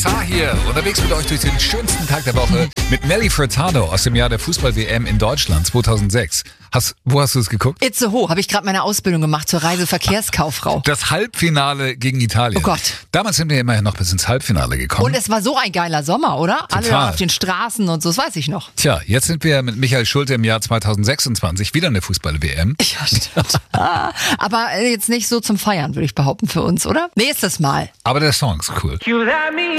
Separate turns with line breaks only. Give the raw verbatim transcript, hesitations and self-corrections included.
Star hier, unterwegs mit euch durch den schönsten Tag der Woche mit Nelly Furtado aus dem Jahr der Fußball-W M in Deutschland zweitausendsechs. Hast, wo hast du es geguckt?
Itzehoe, habe ich gerade meine Ausbildung gemacht zur Reiseverkehrskauffrau.
Das Halbfinale gegen Italien.
Oh Gott.
Damals sind wir immerhin noch bis ins Halbfinale gekommen.
Und es war so ein geiler Sommer, oder?
Total.
Alle auf den Straßen und so, das weiß ich noch.
Tja, jetzt sind wir mit Michael Schulte im Jahr zweitausendsechsundzwanzig wieder eine Fußball-W M.
Ja, stimmt. Aber jetzt nicht so zum Feiern, würde ich behaupten, für uns, oder? Nächstes Mal.
Aber der Song ist cool.